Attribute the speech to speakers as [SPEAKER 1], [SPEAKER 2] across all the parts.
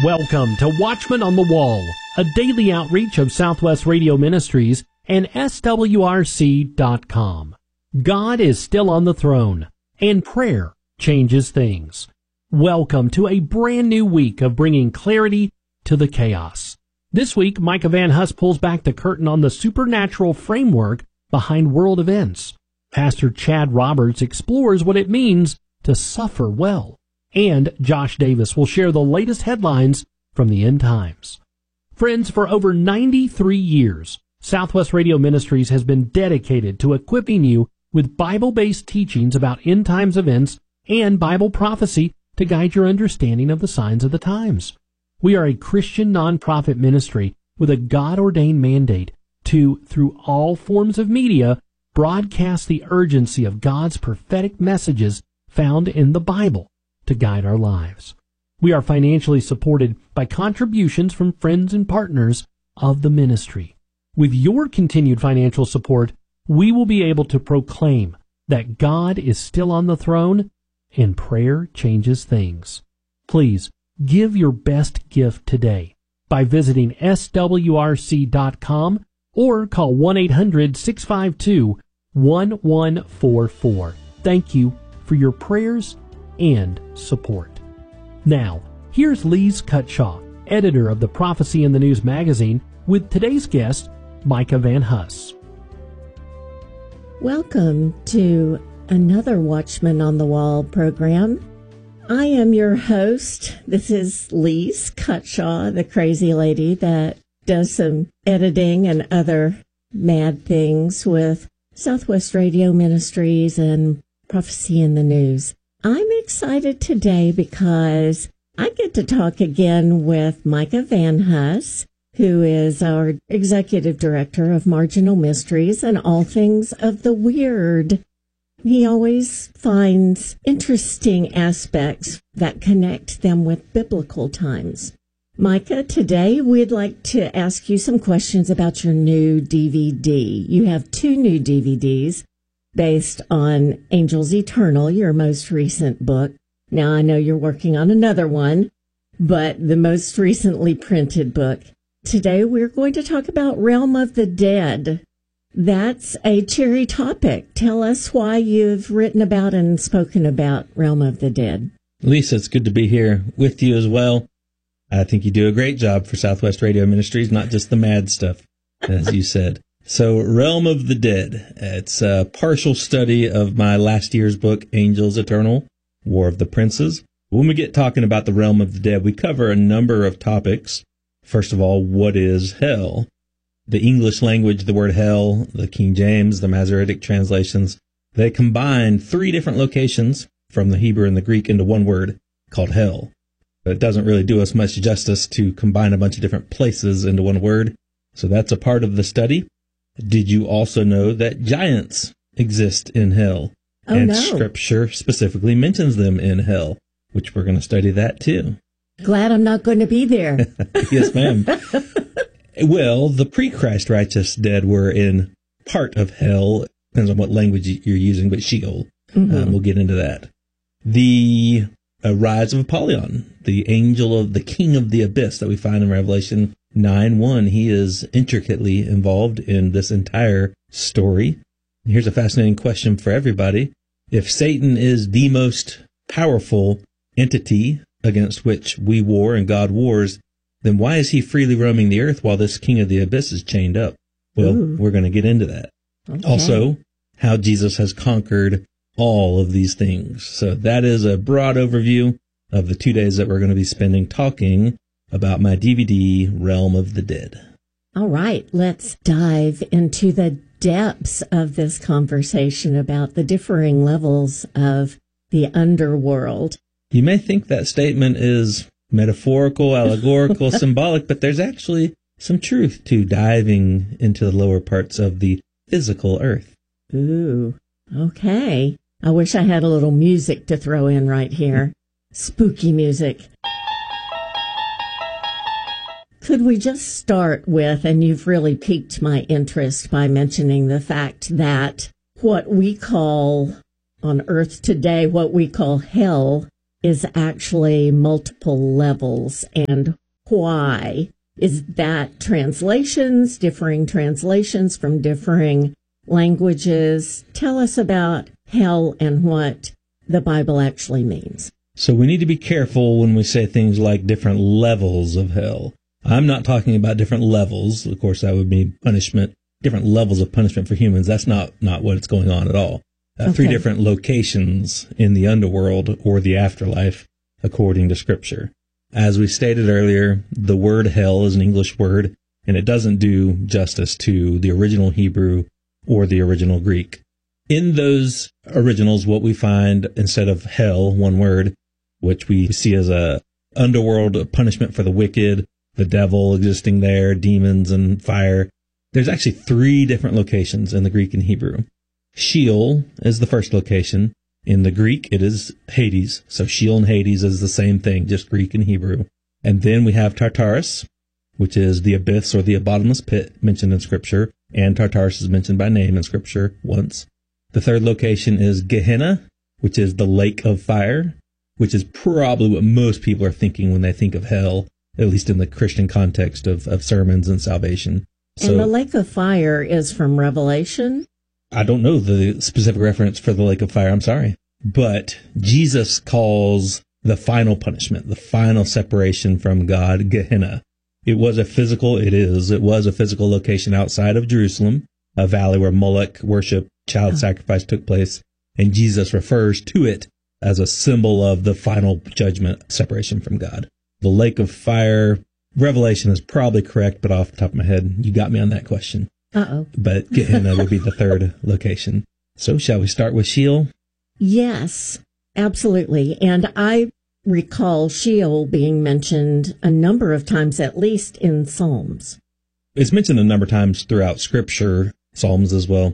[SPEAKER 1] Welcome to Watchman on the Wall, a daily outreach of Southwest Radio Ministries and SWRC.com. God is still on the throne, and prayer changes things. Welcome to a brand new week of bringing clarity to the chaos. This week, Micah Van Huss pulls back the curtain on the supernatural framework behind world events. Pastor Chad Roberts explores what it means to suffer well. And Josh Davis will share the latest headlines from the end times. Friends, for over 93 years, Southwest Radio Ministries has been dedicated to equipping you with Bible-based teachings about end times events and Bible prophecy to guide your understanding of the signs of the times. We are a Christian nonprofit ministry with a God-ordained mandate to, through all forms of media, broadcast the urgency of God's prophetic messages found in the Bible to guide our lives. We are financially supported by contributions from friends and partners of the ministry. With your continued financial support, we will be able to proclaim that God is still on the throne and prayer changes things. Please give your best gift today by visiting swrc.com or call 1-800-652-1144. Thank you for your prayers and support. Now, here's Lise Cutshaw, editor of the Prophecy in the News magazine, with today's guest, Micah Van Huss.
[SPEAKER 2] Welcome to another Watchman on the Wall program. I am your host. This is Lise Cutshaw, the crazy lady that does some editing and other mad things with Southwest Radio Ministries and Prophecy in the News. I'm excited today because I get to talk again with Micah Van Huss, who is our executive director of Marginal Mysteries and All Things of the Weird. He always finds interesting aspects that connect them with biblical times. Micah, today we'd like to ask you some questions about your new DVD. You have 2 new DVDs based on Angels Eternal, your most recent book. Now, I know you're working on another one, but the most recently printed book. Today, we're going to talk about Realm of the Dead. That's a cheery topic. Tell us why you've written about and spoken about Realm of the Dead.
[SPEAKER 3] Lisa, it's good to be here with you as well. I think you do a great job for Southwest Radio Ministries, not just the mad stuff, as you said. So, Realm of the Dead. It's a partial study of my last year's book, Angels Eternal, War of the Princes. When we get talking about the Realm of the Dead, we cover a number of topics. First of all, what is hell? The English language, the word hell, the King James, the Masoretic translations, they combine 3 different locations from the Hebrew and the Greek into one word called hell. But it doesn't really do us much justice to combine a bunch of different places into one word. So that's a part of the study. Did you also know that giants exist in hell?
[SPEAKER 2] Oh,
[SPEAKER 3] and
[SPEAKER 2] no.
[SPEAKER 3] Scripture specifically mentions them in hell, which we're going to study that too.
[SPEAKER 2] Glad I'm not going to be there.
[SPEAKER 3] Yes, ma'am. Well, the pre-Christ righteous dead were in part of hell. Depends on what language you're using, but Sheol. We'll get into that. The rise of Apollyon, the angel of the king of the abyss that we find in Revelation 9:1. He is intricately involved in this entire story. Here's a fascinating question for everybody. If Satan is the most powerful entity against which we war and God wars, then why is he freely roaming the earth while this king of the abyss is chained up? Well, we're going to get into that. Okay. Also, how Jesus has conquered all of these things. So that is a broad overview of the 2 days that we're going to be spending talking about my DVD, Realm of the Dead.
[SPEAKER 2] All right, let's dive into the depths of this conversation about the differing levels of the underworld.
[SPEAKER 3] You may think that statement is metaphorical, allegorical, symbolic, but there's actually some truth to diving into the lower parts of the physical earth.
[SPEAKER 2] Ooh, okay. I wish I had a little music to throw in right here. Spooky music. Could we just start with, and you've really piqued my interest by mentioning the fact that what we call on earth today, what we call hell, is actually multiple levels, and why? Is that differing translations from differing languages? Tell us about hell and what the Bible actually means.
[SPEAKER 3] So we need to be careful when we say things like different levels of hell. I'm not talking about different levels. Of course, that would be punishment, different levels of punishment for humans. That's not what's going on at all. Okay. 3 different locations in the underworld or the afterlife, according to Scripture. As we stated earlier, the word hell is an English word, and it doesn't do justice to the original Hebrew or the original Greek. In those originals, what we find instead of hell, one word, which we see as a underworld punishment for the wicked, the devil existing there, demons and fire, there's actually 3 different locations in the Greek and Hebrew. Sheol is the first location. In the Greek, it is Hades. So Sheol and Hades is the same thing, just Greek and Hebrew. And then we have Tartarus, which is the abyss or the bottomless pit mentioned in Scripture. And Tartarus is mentioned by name in Scripture once. The third location is Gehenna, which is the lake of fire, which is probably what most people are thinking when they think of hell, at least in the Christian context of sermons and salvation.
[SPEAKER 2] And the lake of fire is from Revelation?
[SPEAKER 3] I don't know the specific reference for the lake of fire, I'm sorry. But Jesus calls the final punishment, the final separation from God, Gehenna. It was a physical location outside of Jerusalem, a valley where Moloch worship, child sacrifice took place, and Jesus refers to it as a symbol of the final judgment, separation from God. The lake of fire, Revelation is probably correct, but off the top of my head, you got me on that question.
[SPEAKER 2] Uh-oh.
[SPEAKER 3] But Gehenna would be the third location. So shall we start with Sheol?
[SPEAKER 2] Yes, absolutely. And I recall Sheol being mentioned a number of times, at least in Psalms.
[SPEAKER 3] It's mentioned a number of times throughout Scripture, Psalms as well.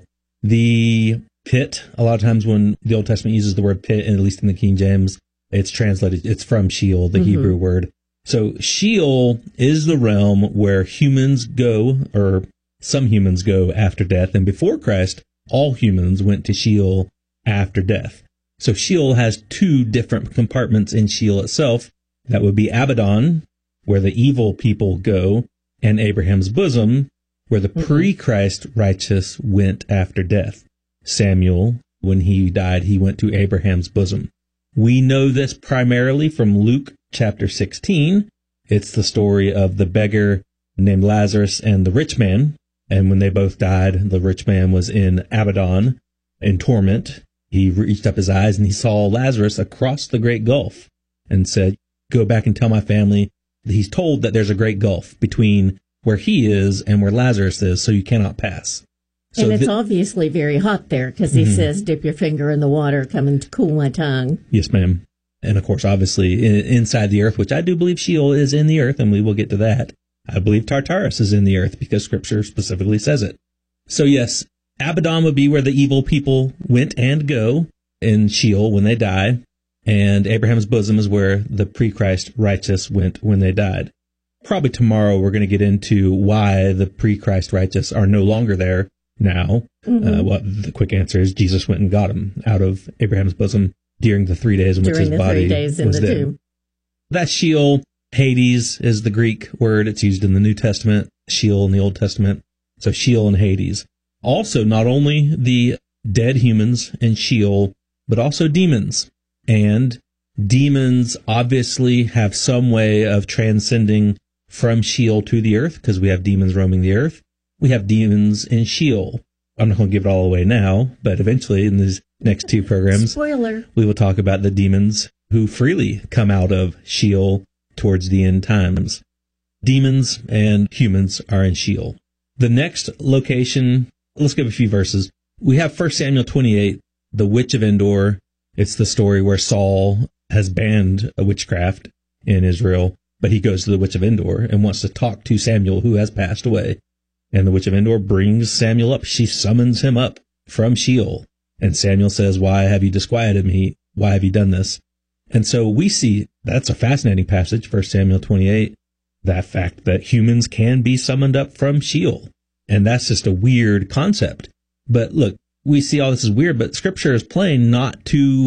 [SPEAKER 3] The pit, a lot of times when the Old Testament uses the word pit, and at least in the King James, it's translated, it's from Sheol, the Hebrew word. So Sheol is the realm where humans go, or some humans go after death, and before Christ, all humans went to Sheol after death. So Sheol has 2 different compartments in Sheol itself. That would be Abaddon, where the evil people go, and Abraham's bosom, where the pre-Christ righteous went after death. Samuel, when he died, he went to Abraham's bosom. We know this primarily from Luke chapter 16. It's the story of the beggar named Lazarus and the rich man. And when they both died, the rich man was in Abaddon, in torment. He reached up his eyes and he saw Lazarus across the great gulf and said, "Go back and tell my family." He's told that there's a great gulf between where he is and where Lazarus is, so you cannot pass. So
[SPEAKER 2] and it's obviously very hot there because he says, "Dip your finger in the water, come and cool my tongue."
[SPEAKER 3] Yes, ma'am. And of course, obviously, inside the earth, which I do believe Sheol is in the earth, and we will get to that. I believe Tartarus is in the earth because Scripture specifically says it. So yes, Abaddon would be where the evil people went and go in Sheol when they die, and Abraham's bosom is where the pre-Christ righteous went when they died. Probably tomorrow we're going to get into why the pre-Christ righteous are no longer there now. Well, the quick answer is Jesus went and got him out of Abraham's bosom during the 3 days in which his body was dead. Tomb. That's Sheol. Hades is the Greek word. It's used in the New Testament, Sheol in the Old Testament. So Sheol and Hades. Also, not only the dead humans in Sheol, but also demons. And demons obviously have some way of transcending from Sheol to the earth, because we have demons roaming the earth. We have demons in Sheol. I'm not going to give it all away now, but eventually in these next 2 programs,
[SPEAKER 2] spoiler,
[SPEAKER 3] we will talk about the demons who freely come out of Sheol towards the end times. Demons and humans are in Sheol. The next location, let's give a few verses. We have 1 Samuel 28, the witch of Endor. It's the story where Saul has banned a witchcraft in Israel, but he goes to the witch of Endor and wants to talk to Samuel, who has passed away. And the witch of Endor brings Samuel up. She summons him up from Sheol. And Samuel says, "Why have you disquieted me? Why have you done this?" And so we see, that's a fascinating passage, 1 Samuel 28, that fact that humans can be summoned up from Sheol. And that's just a weird concept. But look, we see all this is weird, but Scripture is plain not to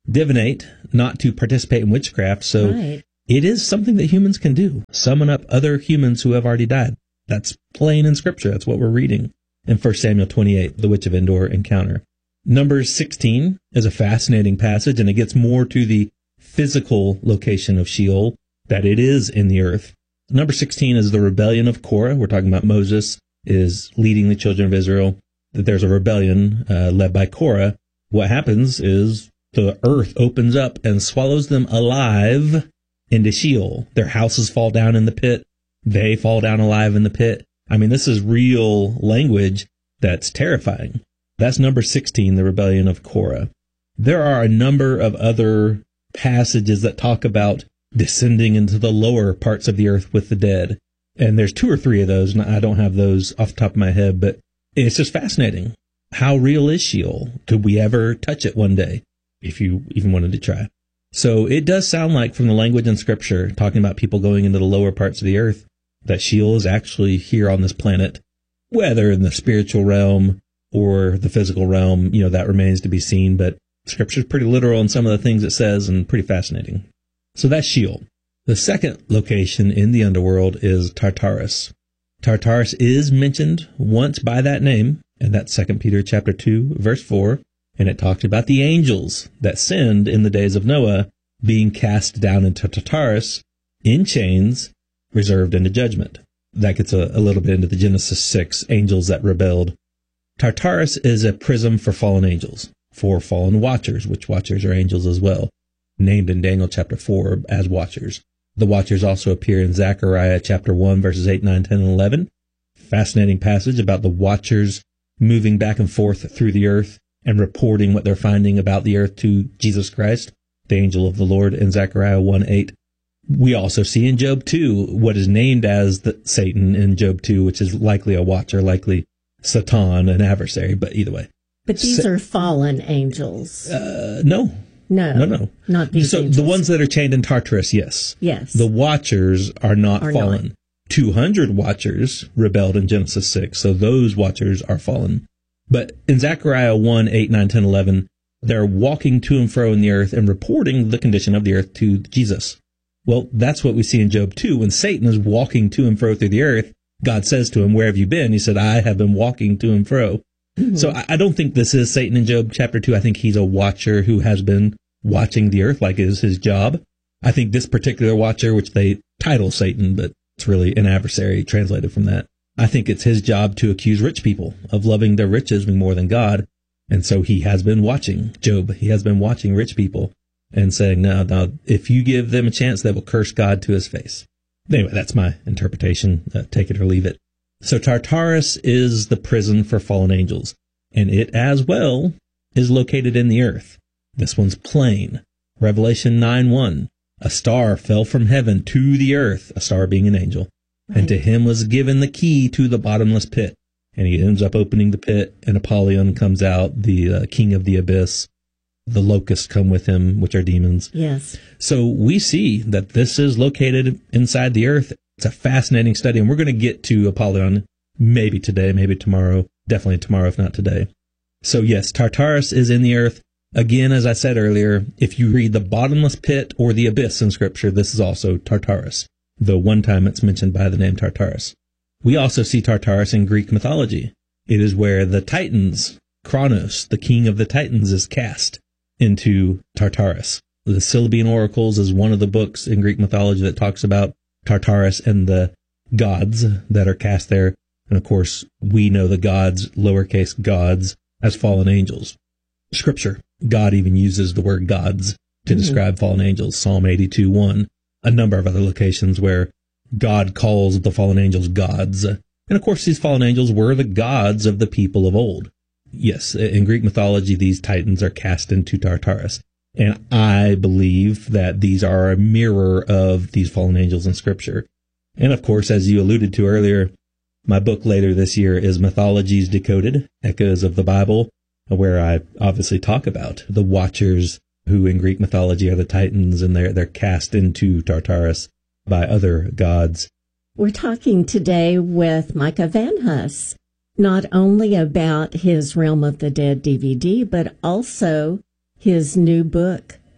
[SPEAKER 3] divinate, not to participate in witchcraft. So It is something that humans can do. Summon up other humans who have already died. That's plain in Scripture. That's what we're reading in 1 Samuel 28, the Witch of Endor encounter. Numbers 16 is a fascinating passage, and it gets more to the physical location of Sheol, that it is in the earth. Number 16 is the rebellion of Korah. We're talking about Moses is leading the children of Israel, that there's a rebellion led by Korah. What happens is the earth opens up and swallows them alive into Sheol. Their houses fall down in the pit. They fall down alive in the pit. I mean, this is real language that's terrifying. That's number 16, the rebellion of Korah. There are a number of other passages that talk about descending into the lower parts of the earth with the dead. And there's 2 or 3 of those, and I don't have those off the top of my head, but it's just fascinating. How real is Sheol? Could we ever touch it one day, if you even wanted to try? So it does sound like, from the language in Scripture, talking about people going into the lower parts of the earth, that Sheol is actually here on this planet. Whether in the spiritual realm or the physical realm, that remains to be seen, but Scripture is pretty literal in some of the things it says, and pretty fascinating. So that's Sheol. The second location in the underworld is Tartarus. Tartarus is mentioned once by that name, and that's 2 Peter chapter 2, verse 4, and it talks about the angels that sinned in the days of Noah being cast down into Tartarus in chains, reserved into judgment. That gets a little bit into the Genesis 6 angels that rebelled. Tartarus is a prison for fallen angels, for fallen watchers, which watchers are angels as well, named in Daniel chapter 4 as watchers. The watchers also appear in Zechariah chapter 1, verses 8, 9, 10, and 11. Fascinating passage about the watchers moving back and forth through the earth and reporting what they're finding about the earth to Jesus Christ, the angel of the Lord, in Zechariah 1:8. We also see in Job 2 what is named as Satan in Job 2, which is likely a watcher, likely Satan, an adversary, but either way.
[SPEAKER 2] But these are fallen angels.
[SPEAKER 3] No.
[SPEAKER 2] No. Not these angels.
[SPEAKER 3] The ones that are chained in Tartarus, yes.
[SPEAKER 2] Yes.
[SPEAKER 3] The watchers are not fallen. Not. 200 watchers rebelled in Genesis 6, so those watchers are fallen. But in Zechariah 1, 8, 9, 10, 11, they're walking to and fro in the earth and reporting the condition of the earth to Jesus. Well, that's what we see in Job 2. When Satan is walking to and fro through the earth, God says to him, "Where have you been?" He said, "I have been walking to and fro." Mm-hmm. So I don't think this is Satan in Job chapter 2. I think he's a watcher who has been watching the earth like it is his job. I think this particular watcher, which they title Satan, but it's really an adversary translated from that, I think it's his job to accuse rich people of loving their riches more than God. And so he has been watching Job. He has been watching rich people and saying, no, if you give them a chance, they will curse God to his face. Anyway, that's my interpretation. Take it or leave it. So Tartarus is the prison for fallen angels, and it as well is located in the earth. This one's plain. Revelation 9:1. A star fell from heaven to the earth, a star being an angel, and to him was given the key to the bottomless pit. And he ends up opening the pit, and Apollyon comes out, the king of the abyss. The locusts come with him, which are demons.
[SPEAKER 2] Yes.
[SPEAKER 3] So we see that this is located inside the earth. It's a fascinating study, and we're going to get to Apollyon maybe today, maybe tomorrow, definitely tomorrow, if not today. So yes, Tartarus is in the earth. Again, as I said earlier, if you read the bottomless pit or the abyss in Scripture, this is also Tartarus, though one time it's mentioned by the name Tartarus. We also see Tartarus in Greek mythology. It is where the Titans, Kronos, the king of the Titans, is cast into Tartarus. The Syllebian Oracles is one of the books in Greek mythology that talks about Tartarus and the gods that are cast there. And of course, we know the gods, lowercase gods, as fallen angels. Scripture, God even uses the word gods to describe fallen angels. Psalm 82:1, a number of other locations where God calls the fallen angels gods. And of course, these fallen angels were the gods of the people of old. Yes, in Greek mythology, these titans are cast into Tartarus. And I believe that these are a mirror of these fallen angels in Scripture. And of course, as you alluded to earlier, my book later this year is Mythologies Decoded, Echoes of the Bible, where I obviously talk about the watchers who in Greek mythology are the titans, and they're cast into Tartarus by other gods.
[SPEAKER 2] We're talking today with Micah Van Huss, not only about his Realm of the Dead DVD, but also his new book,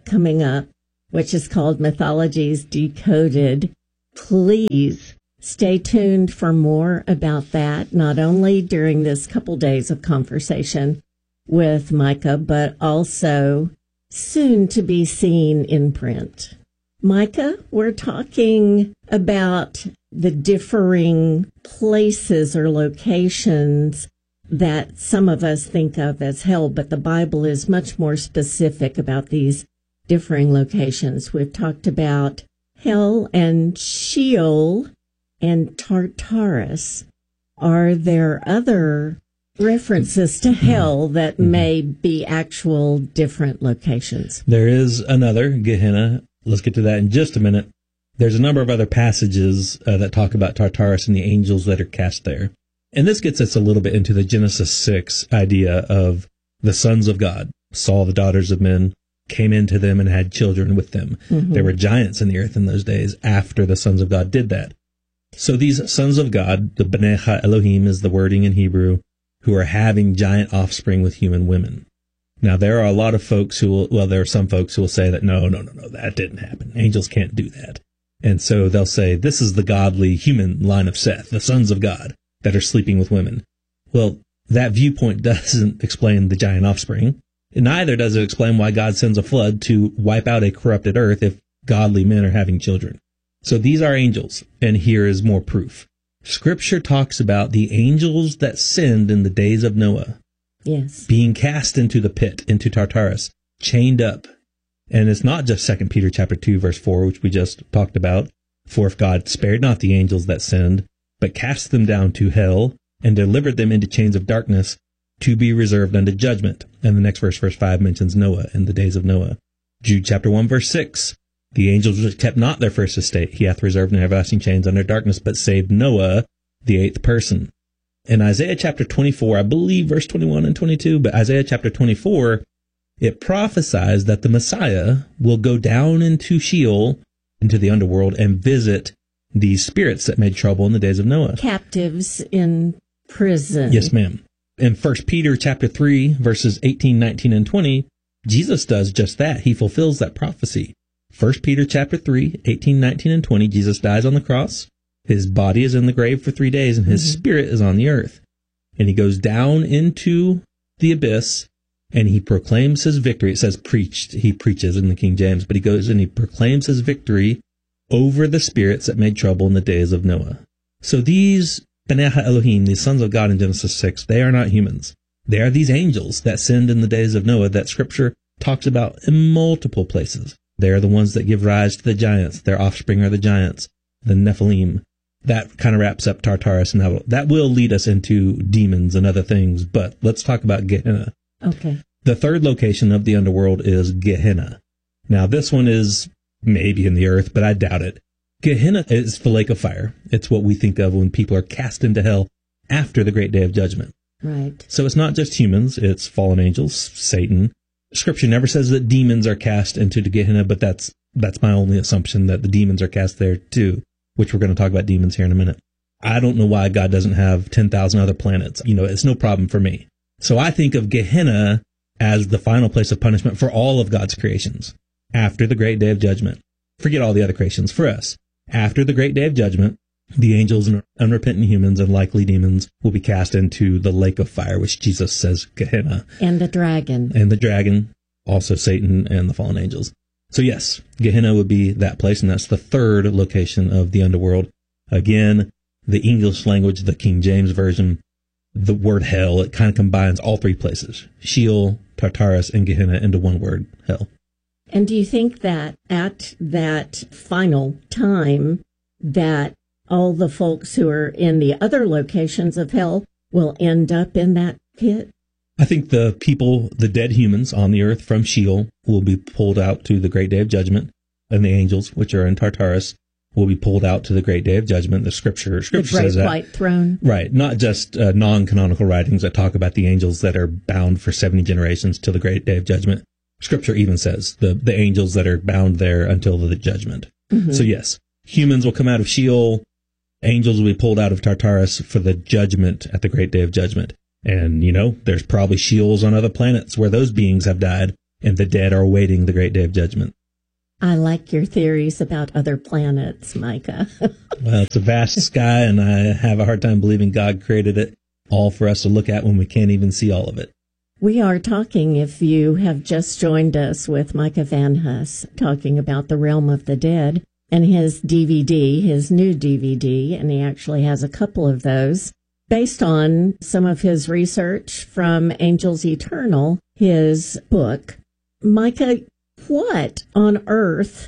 [SPEAKER 2] coming up, which is called Mythologies Decoded. Please stay tuned for more about that, not only during this couple days of conversation with Micah, but also soon to be seen in print. Micah, we're talking about the differing places or locations that some of us think of as hell, but the Bible is much more specific about these differing locations. We've talked about hell and Sheol and Tartarus. Are there other references to hell that may be actual different locations?
[SPEAKER 3] There is another, Gehenna. Let's get to that in just a minute. There's a number of other passages that talk about Tartarus and the angels that are cast there. And this gets us a little bit into the Genesis 6 idea of the sons of God saw the daughters of men, came into them and had children with them. Mm-hmm. There were giants in the earth in those days after the sons of God did that. So these sons of God, the Bnei Ha Elohim is the wording in Hebrew, who are having giant offspring with human women. Now, there are a lot of folks there are some folks who will say that, no, that didn't happen. Angels can't do that. And so they'll say, this is the godly human line of Seth, the sons of God, that are sleeping with women. Well, that viewpoint doesn't explain the giant offspring. Neither does it explain why God sends a flood to wipe out a corrupted earth if godly men are having children. So these are angels, and here is more proof. Scripture talks about the angels that sinned in the days of Noah.
[SPEAKER 2] Yes.
[SPEAKER 3] Being cast into the pit, into Tartarus, chained up. And it's not just 2 Peter chapter 2, verse 4, which we just talked about. For if God spared not the angels that sinned, but cast them down to hell, and delivered them into chains of darkness, to be reserved unto judgment. And the next verse, verse 5, mentions Noah and the days of Noah. Jude chapter 1, verse 6. The angels which kept not their first estate, he hath reserved in everlasting chains under darkness, but saved Noah, the eighth person. In Isaiah chapter 24, I believe verse 21 and 22, but Isaiah chapter 24, it prophesies that the Messiah will go down into Sheol, into the underworld, and visit these spirits that made trouble in the days of Noah.
[SPEAKER 2] Captives in prison.
[SPEAKER 3] Yes, ma'am. In 1 Peter chapter 3, verses 18, 19, and 20, Jesus does just that. He fulfills that prophecy. 1 Peter chapter 3, 18, 19, and 20, Jesus dies on the cross. His body is in the grave for 3 days, and his spirit is on the earth. And he goes down into the abyss, and he proclaims his victory. It says preached. He preaches in the King James, but he goes and he proclaims his victory over the spirits that made trouble in the days of Noah. So these Bnei Ha Elohim, these sons of God in Genesis 6, they are not humans. They are these angels that sinned in the days of Noah that Scripture talks about in multiple places. They are the ones that give rise to the giants. Their offspring are the giants, the Nephilim. That kind of wraps up Tartarus, and that will lead us into demons and other things, but let's talk about Gehenna.
[SPEAKER 2] Okay.
[SPEAKER 3] The third location of the underworld is Gehenna. Now, this one is maybe in the earth, but I doubt it. Gehenna is the lake of fire. It's what we think of when people are cast into hell after the great day of judgment.
[SPEAKER 2] Right.
[SPEAKER 3] So it's not just humans, it's fallen angels, Satan. Scripture never says that demons are cast into the Gehenna, but that's my only assumption, that the demons are cast there too, which we're going to talk about demons here in a minute. I don't know why God doesn't have 10,000 other planets. It's no problem for me. So I think of Gehenna as the final place of punishment for all of God's creations after the great day of judgment. Forget all the other creations. For us, after the great day of judgment, the angels and unrepentant humans and likely demons will be cast into the lake of fire, which Jesus says Gehenna.
[SPEAKER 2] And the dragon.
[SPEAKER 3] And the dragon, also Satan and the fallen angels. So yes, Gehenna would be that place, and that's the third location of the underworld. Again, the English language, the King James Version, the word hell, it kind of combines all three places, Sheol, Tartarus, and Gehenna, into one word, hell.
[SPEAKER 2] And do you think that at that final time that all the folks who are in the other locations of hell will end up in that pit?
[SPEAKER 3] I think the people, the dead humans on the earth from Sheol, will be pulled out to the great day of judgment, and the angels, which are in Tartarus, will be pulled out to the great day of judgment. The scripture says that.
[SPEAKER 2] The great white throne.
[SPEAKER 3] Right. Not just non-canonical writings that talk about the angels that are bound for 70 generations till the great day of judgment. Scripture even says the angels that are bound there until the judgment. Mm-hmm. So yes, humans will come out of Sheol. Angels will be pulled out of Tartarus for the judgment at the great day of judgment. And, there's probably Sheols on other planets where those beings have died, and the dead are awaiting the great day of judgment.
[SPEAKER 2] I like your theories about other planets, Micah.
[SPEAKER 3] Well, it's a vast sky, and I have a hard time believing God created it all for us to look at when we can't even see all of it.
[SPEAKER 2] We are talking, if you have just joined us, with Micah Van Huss, talking about the realm of the dead and his DVD, his new DVD, and he actually has a couple of those, based on some of his research from Angels Eternal, his book. Micah, what on earth,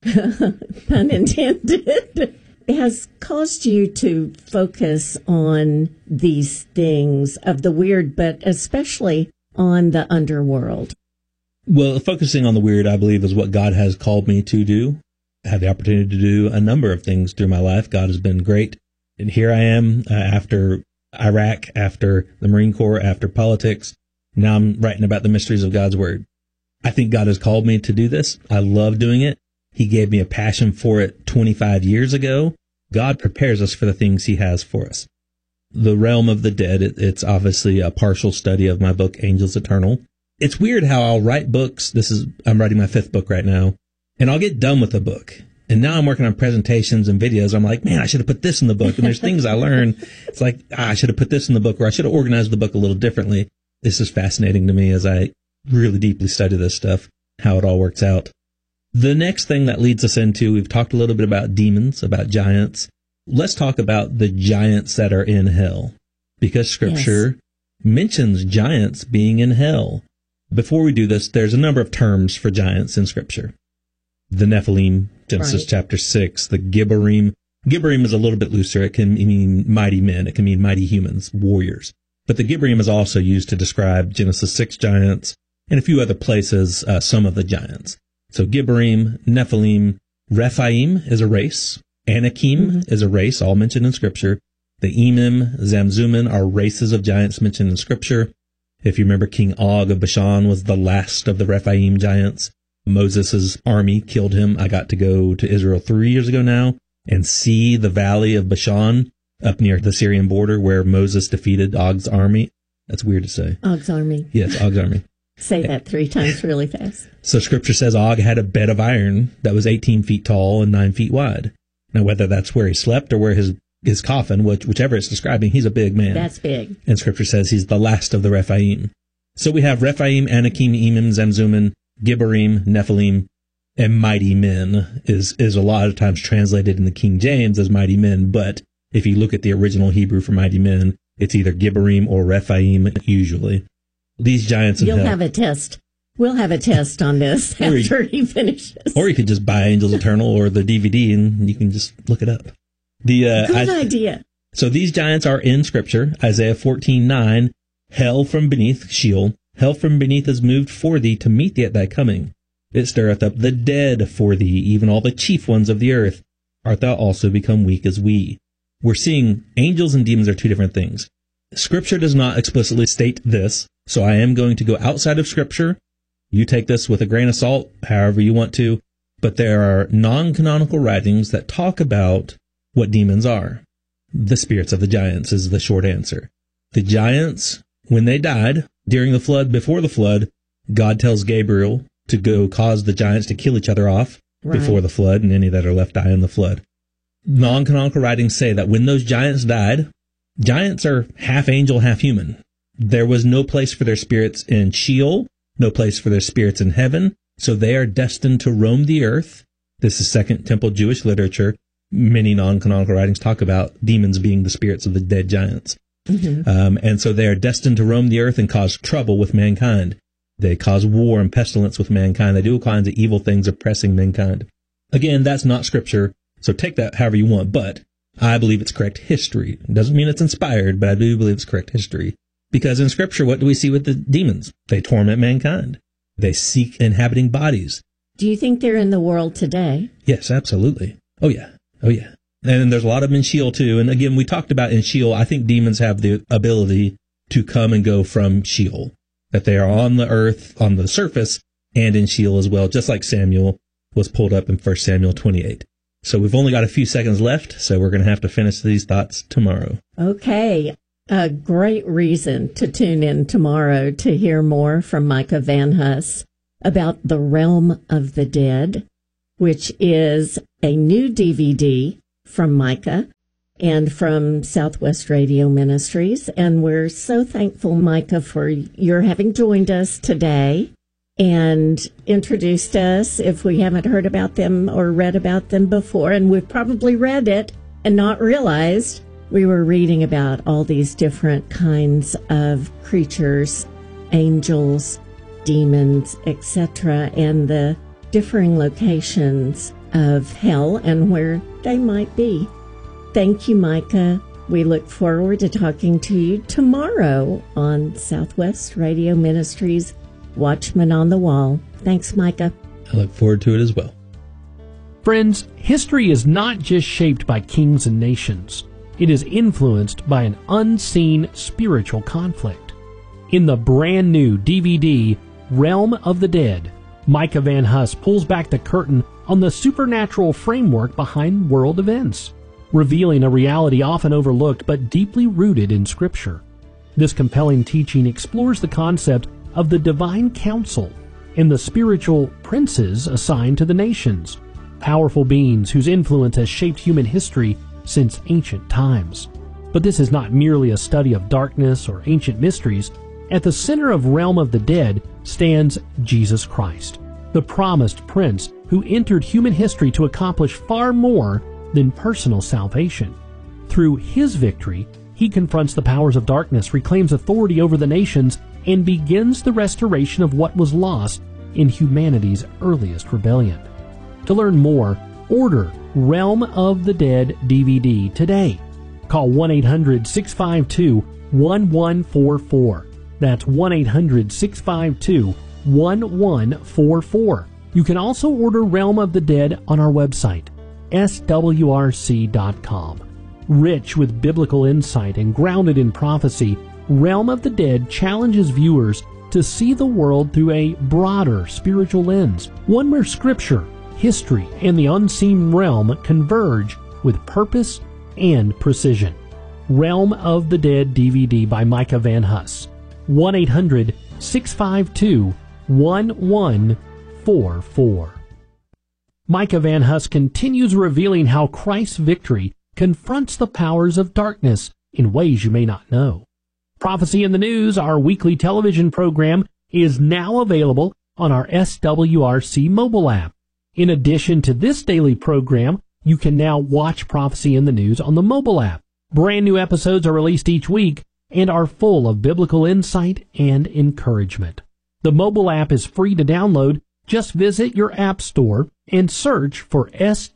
[SPEAKER 2] pun intended, has caused you to focus on these things of the weird, but especially on the underworld?
[SPEAKER 3] Well, focusing on the weird, I believe, is what God has called me to do. I had the opportunity to do a number of things through my life. God has been great. And here I am after Iraq, after the Marine Corps, after politics. Now I'm writing about the mysteries of God's Word. I think God has called me to do this. I love doing it. He gave me a passion for it 25 years ago. God prepares us for the things he has for us. The realm of the dead, it's obviously a partial study of my book, Angels Eternal. It's weird how I'll write books. I'm writing my 5th book right now, and I'll get done with the book. And now I'm working on presentations and videos. I'm like, man, I should have put this in the book. And there's things I learn. It's like, I should have put this in the book, or I should have organized the book a little differently. This is fascinating to me as I really deeply study this stuff, how it all works out. The next thing that leads us into, we've talked a little bit about demons, about giants. Let's talk about the giants that are in hell, because Scripture mentions giants being in hell. Before we do this, there's a number of terms for giants in Scripture. The Nephilim, Genesis chapter 6, the Gibborim. Gibborim is a little bit looser. It can mean mighty men. It can mean mighty humans, warriors. But the Gibborim is also used to describe Genesis 6 giants and a few other places, some of the giants. So Gibborim, Nephilim, Rephaim is a race. Anakim is a race, all mentioned in Scripture. The Emim, Zamzummim are races of giants mentioned in Scripture. If you remember, King Og of Bashan was the last of the Rephaim giants. Moses' army killed him. I got to go to Israel 3 years ago now and see the valley of Bashan up near the Syrian border where Moses defeated Og's army. That's weird to say.
[SPEAKER 2] Og's army.
[SPEAKER 3] Yes, Og's army.
[SPEAKER 2] Say that 3 times really fast.
[SPEAKER 3] So Scripture says Og had a bed of iron that was 18 feet tall and 9 feet wide. Now, whether that's where he slept or where his coffin, whichever it's describing, he's a big man.
[SPEAKER 2] That's big.
[SPEAKER 3] And Scripture says he's the last of the Rephaim. So we have Rephaim, Anakim, Emim, Zamzummim, Gibborim, Nephilim, and mighty men is a lot of times translated in the King James as mighty men, but if you look at the original Hebrew for mighty men, it's either Gibborim or Rephaim usually. These giants in hell.
[SPEAKER 2] You'll have a test. We'll have a test on this after he finishes.
[SPEAKER 3] Or you could just buy Angels Eternal or the DVD and you can just look it up.
[SPEAKER 2] Good idea.
[SPEAKER 3] So these giants are in Scripture. Isaiah 14:9, hell from beneath, Sheol, hell from beneath is moved for thee to meet thee at thy coming. It stirreth up the dead for thee, even all the chief ones of the earth. Art thou also become weak as we? We're seeing angels and demons are 2 different things. Scripture does not explicitly state this, so I am going to go outside of Scripture. You take this with a grain of salt, however you want to, but there are non-canonical writings that talk about what demons are. The spirits of the giants is the short answer. The giants, when they died, during the flood, before the flood, God tells Gabriel to go cause the giants to kill each other off before the flood, and any that are left die in the flood. Non-canonical writings say that when those giants died, giants are half angel, half human. There was no place for their spirits in Sheol, no place for their spirits in heaven, so they are destined to roam the earth. This is Second Temple Jewish literature. Many non-canonical writings talk about demons being the spirits of the dead giants. And so they are destined to roam the earth and cause trouble with mankind. They cause war and pestilence with mankind. They do all kinds of evil things oppressing mankind. Again, that's not Scripture, so take that however you want, but I believe it's correct history. It doesn't mean it's inspired, but I do believe it's correct history. Because in Scripture, what do we see with the demons? They torment mankind. They seek inhabiting bodies.
[SPEAKER 2] Do you think they're in the world today?
[SPEAKER 3] Yes, absolutely. Oh, yeah. Oh, yeah. And there's a lot of them in Sheol, too. And again, we talked about in Sheol, I think demons have the ability to come and go from Sheol, that they are on the earth, on the surface, and in Sheol as well, just like Samuel was pulled up in 1 Samuel 28. So we've only got a few seconds left, so we're going to have to finish these thoughts tomorrow.
[SPEAKER 2] Okay. A great reason to tune in tomorrow to hear more from Micah Van Huss. about The Realm of the Dead, which is a new DVD from Micah and from Southwest Radio Ministries. And we're so thankful, Micah, for your having joined us today and introduced us if we haven't heard about them or read about them before. And we've probably read it and not realized we were reading about all these different kinds of creatures, angels, demons, etc., and the differing locations of hell and where they might be. Thank you, Micah. We look forward to talking to you tomorrow on Southwest Radio Ministries Watchman on the Wall. Thanks, Micah.
[SPEAKER 3] I look forward to it as well.
[SPEAKER 1] Friends, history is not just shaped by kings and nations. It is influenced by an unseen spiritual conflict. In the brand new DVD, Realm of the Dead, Micah Van Huss pulls back the curtain on the supernatural framework behind world events, revealing a reality often overlooked but deeply rooted in Scripture. This compelling teaching explores the concept of the divine council and the spiritual princes assigned to the nations, powerful beings whose influence has shaped human history since ancient times. But this is not merely a study of darkness or ancient mysteries. At the center of Realm of the Dead stands Jesus Christ, the promised prince who entered human history to accomplish far more than personal salvation. Through his victory, he confronts the powers of darkness, reclaims authority over the nations, and begins the restoration of what was lost in humanity's earliest rebellion. To learn more, order Realm of the Dead DVD today. Call 1-800-652-1144. That's 1-800-652-1144. You can also order Realm of the Dead on our website, swrc.com. Rich with biblical insight and grounded in prophecy, Realm of the Dead challenges viewers to see the world through a broader spiritual lens, one where Scripture, history, and the unseen realm converge with purpose and precision. Realm of the Dead DVD by Micah Van Huss. 1-800-652-1144. Micah Van Huss continues revealing how Christ's victory confronts the powers of darkness in ways you may not know. Prophecy in the News, our weekly television program, is now available on our SWRC mobile app. In addition to this daily program, you can now watch Prophecy in the News on the mobile app. Brand new episodes are released each week and are full of biblical insight and encouragement. The mobile app is free to download. Just visit your app store and search for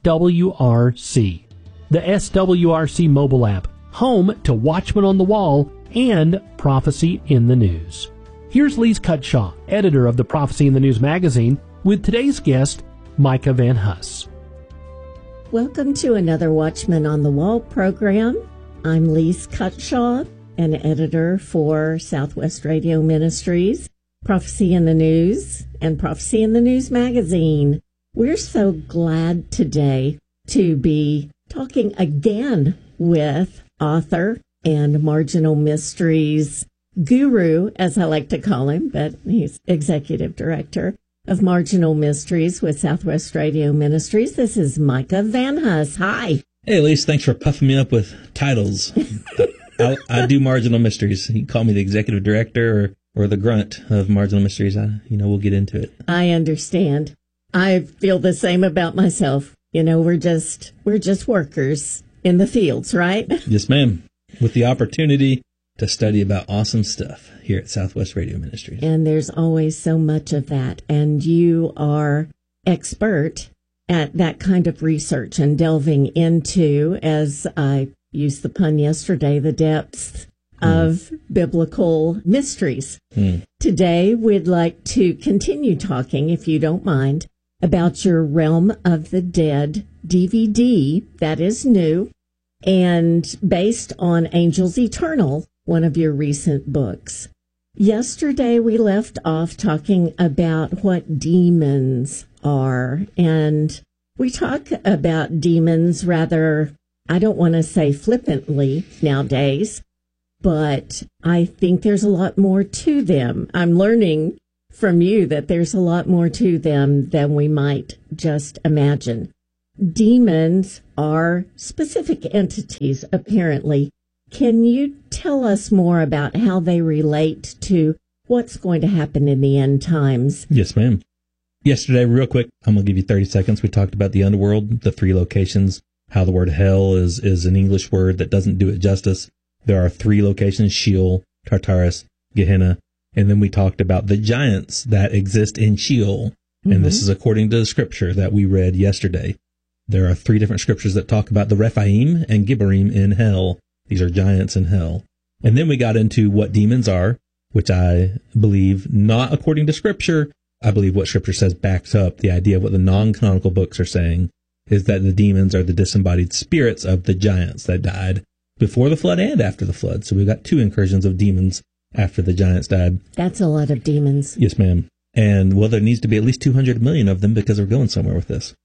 [SPEAKER 1] SWRC. The SWRC mobile app, home to Watchman on the Wall and Prophecy in the News. Here's Lise Cutshaw, editor of the Prophecy in the News magazine, with today's guest, Micah Van Huss.
[SPEAKER 2] Welcome to another Watchman on the Wall program. I'm Lise Cutshaw, an editor for Southwest Radio Ministries, Prophecy in the News, and Prophecy in the News magazine. We're so glad today to be talking again with author and Marginal Mysteries guru, as I like to call him, but he's executive director of Marginal Mysteries with Southwest Radio Ministries. This is Micah Van Huss. Hi.
[SPEAKER 3] Hey, Elise, thanks for puffing me up with titles. I do Marginal Mysteries. You can call me the executive director or the grunt of Marginal Mysteries. We'll get into it.
[SPEAKER 2] I understand. I feel the same about myself. We're just workers in the fields, right?
[SPEAKER 3] Yes, ma'am. With the opportunity to study about awesome stuff here at Southwest Radio Ministries.
[SPEAKER 2] And there's always so much of that. And you are expert at that kind of research and delving into, as I used the pun yesterday, the depths of biblical mysteries. Today, we'd like to continue talking, if you don't mind, about your Realm of the Dead DVD that is new and based on Angels Eternal, one of your recent books. Yesterday, we left off talking about what demons are, and we talk about demons rather, I don't want to say flippantly nowadays, but I think there's a lot more to them. I'm learning from you that there's a lot more to them than we might just imagine. Demons are specific entities, apparently. Can you tell us more about how they relate to what's going to happen in the end times?
[SPEAKER 3] Yes, ma'am. Yesterday, real quick, I'm going to give you 30 seconds. We talked about the underworld, the 3 locations, how the word hell is an English word that doesn't do it justice. There are 3 locations: Sheol, Tartarus, Gehenna. And then we talked about the giants that exist in Sheol. And this is according to the scripture that we read yesterday. There are 3 different scriptures that talk about the Rephaim and Gibborim in hell. These are giants in hell. And then we got into what demons are, which I believe, not according to scripture, I believe what scripture says backs up the idea of what the non-canonical books are saying, is that the demons are the disembodied spirits of the giants that died before the flood and after the flood. So we've got 2 incursions of demons after the giants died.
[SPEAKER 2] That's a lot of demons.
[SPEAKER 3] Yes, ma'am. And, well, there needs to be at least 200 million of them because we're going somewhere with this.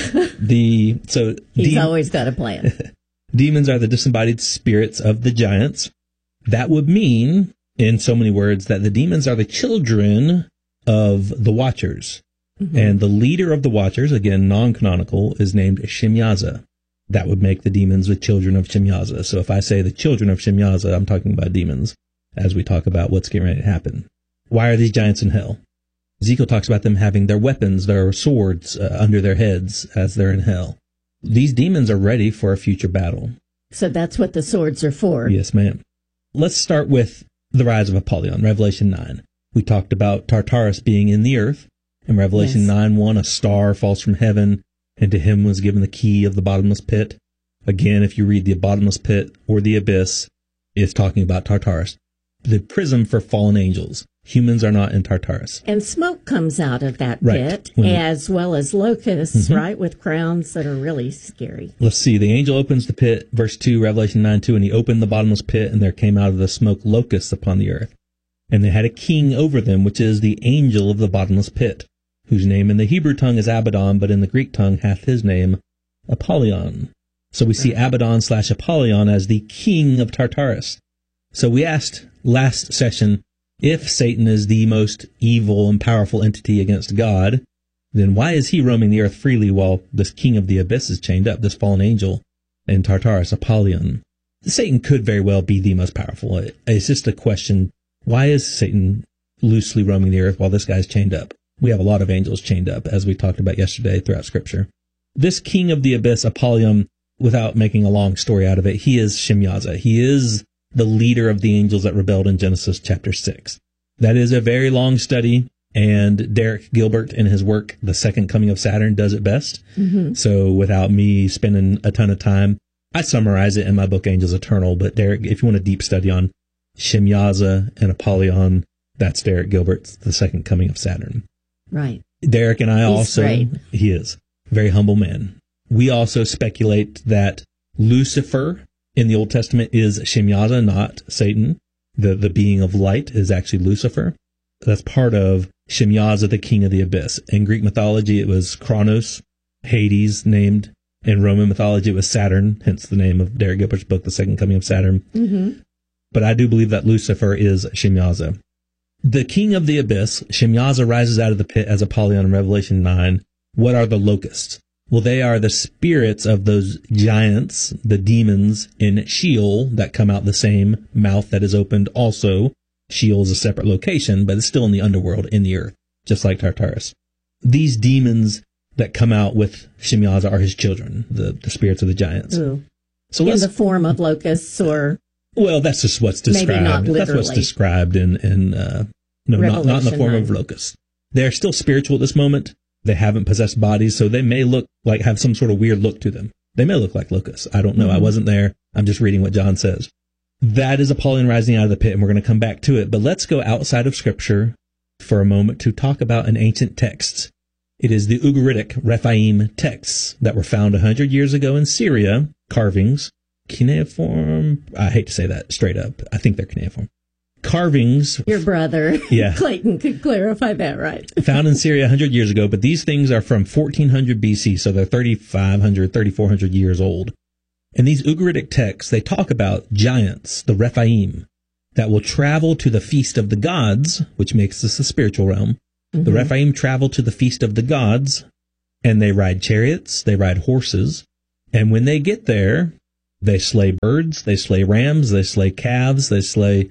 [SPEAKER 2] He's always got a plan.
[SPEAKER 3] Demons are the disembodied spirits of the giants. That would mean, in so many words, that the demons are the children of the Watchers. And the leader of the Watchers, again, non-canonical, is named Shemyaza. That would make the demons the children of Shemyaza. So if I say the children of Shemyaza, I'm talking about demons as we talk about what's getting ready to happen. Why are these giants in hell? Ezekiel talks about them having their weapons, their swords under their heads as they're in hell. These demons are ready for a future battle.
[SPEAKER 2] So that's what the swords are for.
[SPEAKER 3] Yes, ma'am. Let's start with the rise of Apollyon, Revelation 9. We talked about Tartarus being in the earth. In Revelation 9:1, a star falls from heaven, and to him was given the key of the bottomless pit. Again, if you read the bottomless pit or the abyss, it's talking about Tartarus. The prison for fallen angels. Humans are not in Tartarus.
[SPEAKER 2] And smoke comes out of that pit, as well as locusts, right, with crowns that are really scary.
[SPEAKER 3] Let's see. The angel opens the pit, verse 2, Revelation 9:2, and he opened the bottomless pit, and there came out of the smoke locusts upon the earth. And they had a king over them, which is the angel of the bottomless pit, whose name in the Hebrew tongue is Abaddon, but in the Greek tongue hath his name Apollyon. So we see Abaddon/Apollyon as the king of Tartarus. So we asked last session, if Satan is the most evil and powerful entity against God, then why is he roaming the earth freely while this king of the abyss is chained up, this fallen angel in Tartarus, Apollyon? Satan could very well be the most powerful. It's just a question, why is Satan loosely roaming the earth while this guy's chained up? We have a lot of angels chained up, as we talked about yesterday throughout Scripture. This king of the abyss, Apollyon, without making a long story out of it, he is Shemyaza. He is the leader of the angels that rebelled in Genesis chapter 6. That is a very long study, and Derek Gilbert in his work, The Second Coming of Saturn, does it best. So without me spending a ton of time, I summarize it in my book, Angels Eternal. But Derek, if you want a deep study on Shemyaza and Apollyon, that's Derek Gilbert's The Second Coming of Saturn.
[SPEAKER 2] Right.
[SPEAKER 3] Derek and I
[SPEAKER 2] He's great.
[SPEAKER 3] He is a very humble man. We also speculate that Lucifer in the Old Testament is Shemyaza, not Satan. The being of light is actually Lucifer. That's part of Shemyaza, the king of the abyss. In Greek mythology, it was Kronos, Hades named. In Roman mythology, it was Saturn, hence the name of Derek Gilbert's book, The Second Coming of Saturn. But I do believe that Lucifer is Shemyaza. The king of the abyss, Shemyaza, rises out of the pit as Apollyon in Revelation 9. What are the locusts? Well, they are the spirits of those giants, the demons in Sheol that come out the same mouth that is opened also. Sheol is a separate location, but it's still in the underworld, in the earth, just like Tartarus. These demons that come out with Shemyaza are his children, the spirits of the giants.
[SPEAKER 2] Ooh.
[SPEAKER 3] So
[SPEAKER 2] in the form of locusts or...
[SPEAKER 3] Well, that's just what's described.
[SPEAKER 2] Maybe not literally.
[SPEAKER 3] That's what's described not in the form of locusts. They're still spiritual at this moment. They haven't possessed bodies, so they may have some sort of weird look to them. They may look like locusts. I don't know. I wasn't there. I'm just reading what John says. That is Apollyon rising out of the pit, and we're going to come back to it. But let's go outside of Scripture for a moment to talk about an ancient text. It is the Ugaritic Rephaim texts that were found 100 years ago in Syria, carvings, cuneiform. I hate to say that straight up. I think they're cuneiform. Carvings.
[SPEAKER 2] Your brother, Clayton, could clarify that, right?
[SPEAKER 3] Found in Syria 100 years ago, but these things are from 1400 BC, so they're 3,500, 3,400 years old. And these Ugaritic texts, they talk about giants, the Rephaim, that will travel to the feast of the gods, which makes this a spiritual realm, The Rephaim travel to the feast of the gods, and they ride chariots, they ride horses, and when they get there, they slay birds, they slay rams, they slay calves, they slay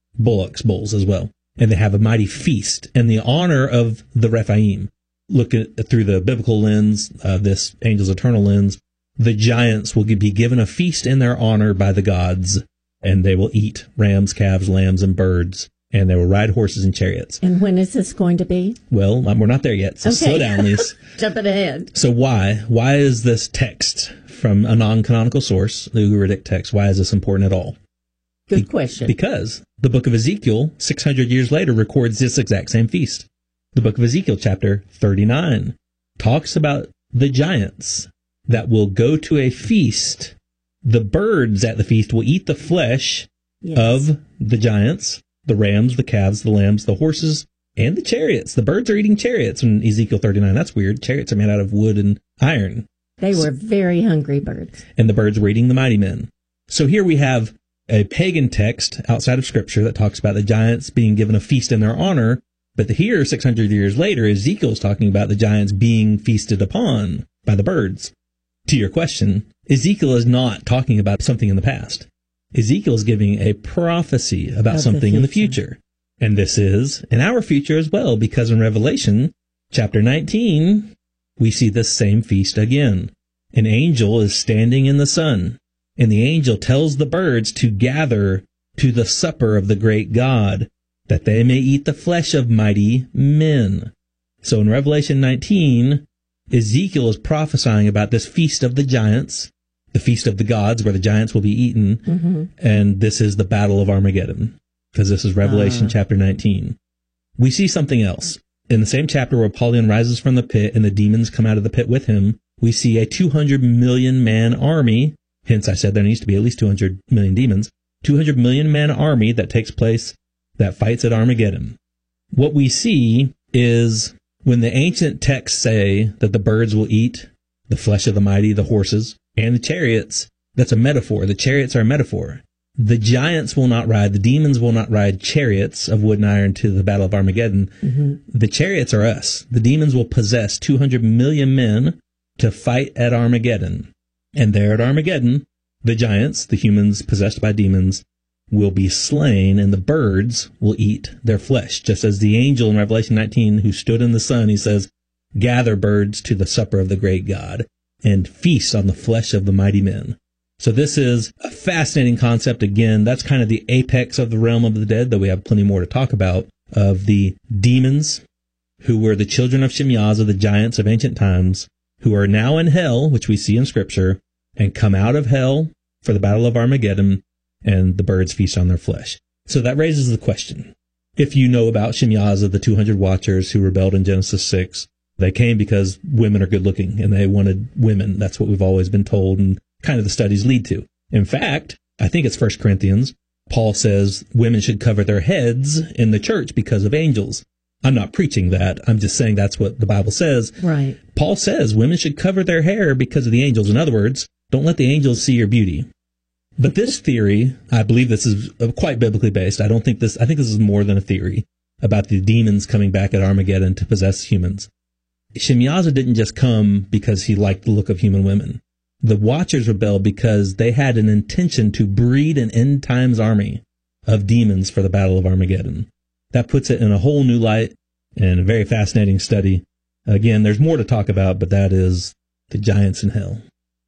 [SPEAKER 3] bulls as well. And they have a mighty feast in the honor of the Rephaim. Look at through the biblical lens, this angel's eternal lens, the giants will be given a feast in their honor by the gods, and they will eat rams, calves, lambs, and birds, and they will ride horses and chariots.
[SPEAKER 2] And when is this going to be?
[SPEAKER 3] Well, we're not there yet, so slow down, Lise.
[SPEAKER 2] Jumping ahead.
[SPEAKER 3] So why is this text from a non-canonical source, the Ugaritic text, why is this important at all?
[SPEAKER 2] Good question.
[SPEAKER 3] Because the book of Ezekiel, 600 years later, records this exact same feast. The book of Ezekiel, chapter 39, talks about the giants that will go to a feast. The birds at the feast will eat the flesh of the giants, the rams, the calves, the lambs, the horses, and the chariots. The birds are eating chariots in Ezekiel 39. That's weird. Chariots are made out of wood and iron.
[SPEAKER 2] They were very hungry birds.
[SPEAKER 3] And the birds were eating the mighty men. So here we have a pagan text outside of Scripture that talks about the giants being given a feast in their honor. But here, 600 years later, Ezekiel's talking about the giants being feasted upon by the birds. To your question, Ezekiel is not talking about something in the past. Ezekiel is giving a prophecy about something in the future. And this is in our future as well, because in Revelation chapter 19, we see this same feast again. An angel is standing in the sun, and the angel tells the birds to gather to the supper of the great God, that they may eat the flesh of mighty men. So in Revelation 19, Ezekiel is prophesying about this feast of the giants, the feast of the gods, where the giants will be eaten, and this is the battle of Armageddon, because this is Revelation chapter 19. We see something else. In the same chapter where Apollyon rises from the pit and the demons come out of the pit with him, we see a 200 million man army, hence I said there needs to be at least 200 million demons, 200 million man army that takes place, that fights at Armageddon. What we see is when the ancient texts say that the birds will eat the flesh of the mighty, the horses, and the chariots, that's a metaphor. The chariots are a metaphor. The giants will not ride, the demons will not ride chariots of wood and iron to the battle of Armageddon. The chariots are us. The demons will possess 200 million men to fight at Armageddon. And there at Armageddon, the giants, the humans possessed by demons, will be slain, and the birds will eat their flesh. Just as the angel in Revelation 19 who stood in the sun, he says, gather birds to the supper of the great God, and feast on the flesh of the mighty men. So this is a fascinating concept. Again, that's kind of the apex of the realm of the dead, though we have plenty more to talk about, of the demons who were the children of Shemyaza, the giants of ancient times, who are now in hell, which we see in Scripture, and come out of hell for the battle of Armageddon, and the birds feast on their flesh. So that raises the question. If you know about Shemyaza, the 200 watchers who rebelled in Genesis 6, they came because women are good looking, and they wanted women. That's what we've always been told, and kind of the studies lead to. In fact, I think it's 1 Corinthians, Paul says women should cover their heads in the church because of angels. I'm not preaching that. I'm just saying that's what the Bible says.
[SPEAKER 2] Right.
[SPEAKER 3] Paul says women should cover their hair because of the angels. In other words, don't let the angels see your beauty. But this theory, I believe this is quite biblically based. I think this is more than a theory about the demons coming back at Armageddon to possess humans. Shemyaza didn't just come because he liked the look of human women. The Watchers rebelled because they had an intention to breed an end times army of demons for the Battle of Armageddon. That puts it in a whole new light and a very fascinating study. Again, there's more to talk about, but that is the giants in hell.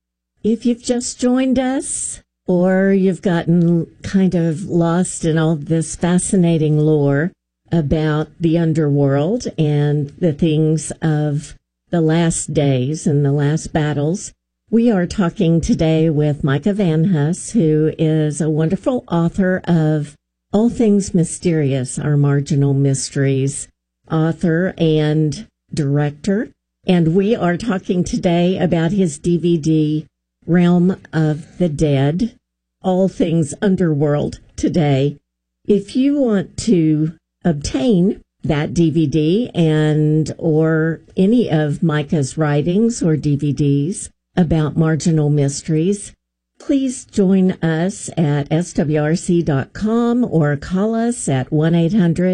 [SPEAKER 2] If you've just joined us, or you've gotten kind of lost in all this fascinating lore about the underworld and the things of the last days and the last battles, we are talking today with Micah Van Huss, who is a wonderful author of All Things Mysterious, Our Marginal Mysteries, author and director. And we are talking today about his DVD, Realm of the Dead, All Things Underworld today. If you want to obtain that DVD and or any of Micah's writings or DVDs about marginal mysteries, please join us at swrc.com or call us at 1-800